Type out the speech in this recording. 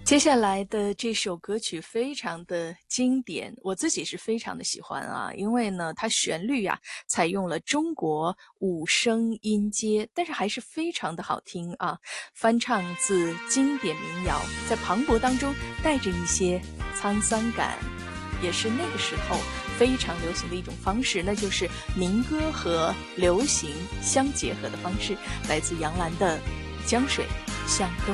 接下来的这首歌曲非常的经典，我自己是非常的喜欢啊，因为呢，它旋律啊采用了中国五声音阶，但是还是非常的好听啊。翻唱自经典民谣，在磅礴当中带着一些沧桑感，也是那个时候非常流行的一种方式，那就是民歌和流行相结合的方式，来自杨澜的《江水向东》。